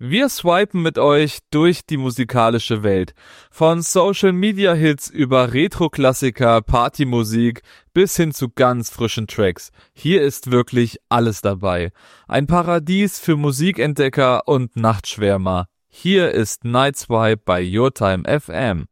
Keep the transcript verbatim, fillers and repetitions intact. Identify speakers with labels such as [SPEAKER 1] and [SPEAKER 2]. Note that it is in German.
[SPEAKER 1] Wir swipen mit euch durch die musikalische Welt. Von Social-Media-Hits über Retro-Klassiker, Partymusik bis hin zu ganz frischen Tracks. Hier ist wirklich alles dabei. Ein Paradies für Musikentdecker und Nachtschwärmer. Hier ist Night Swipe bei Your Time F M.